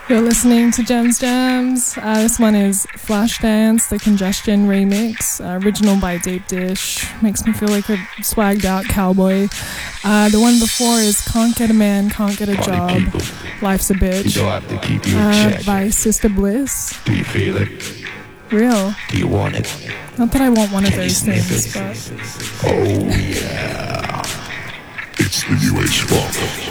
You're listening to Gems Jams. This one is Flashdance, the Congestion remix, original by Deep Dish. Makes me feel like a swagged out cowboy. The one before is Can't Get a Man, Can't Get a Job, Life's a Bitch, by Sister Bliss. Do you feel it? Real. Do you want it? Not that I want one of those things, but... Oh yeah. It's the UH Funk.